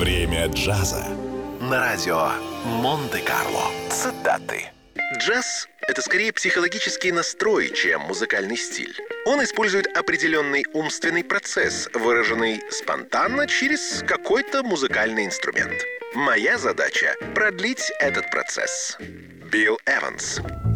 Время джаза. На радио Монте-Карло. Цитаты. Джаз — это скорее психологический настрой, чем музыкальный стиль. Он использует определенный умственный процесс, выраженный спонтанно через какой-то музыкальный инструмент. Моя задача — продлить этот процесс. Билл Эванс.